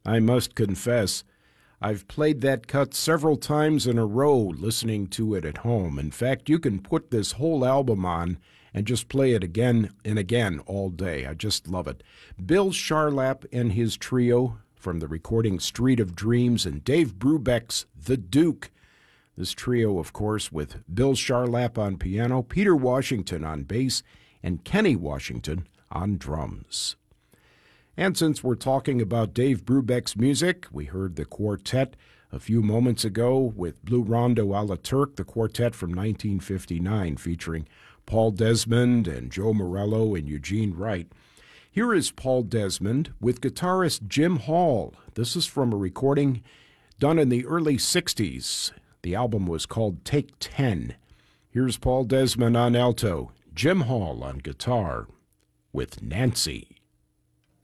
I must confess, I've played that cut several times in a row listening to it at home. In fact, you can put this whole album on and just play it again and again all day. I just love it. Bill Charlap and his trio from the recording Street of Dreams and Dave Brubeck's The Duke. This trio, of course, with Bill Charlap on piano, Peter Washington on bass, and Kenny Washington on drums. And since we're talking about Dave Brubeck's music, we heard the quartet a few moments ago with Blue Rondo a la Turk, the quartet from 1959 featuring Paul Desmond and Joe Morello and Eugene Wright. Here is Paul Desmond with guitarist Jim Hall. This is from a recording done in the early 60s. The album was called Take 10. Here's Paul Desmond on alto, Jim Hall on guitar with Nancy.